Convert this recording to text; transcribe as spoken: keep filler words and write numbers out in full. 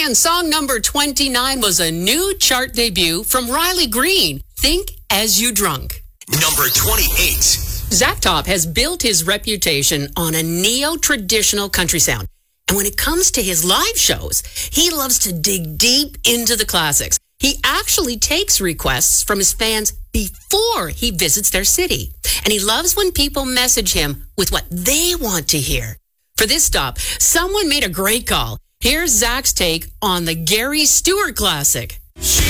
And song number twenty-nine was a new chart debut from Riley Green, Think As You Drunk. Number twenty-eight. Zach Top has built his reputation on a neo-traditional country sound. And when it comes to his live shows, he loves to dig deep into the classics. He actually takes requests from his fans before he visits their city. And he loves when people message him with what they want to hear. For this stop, someone made a great call. Here's Zach's take on the Gary Stewart classic.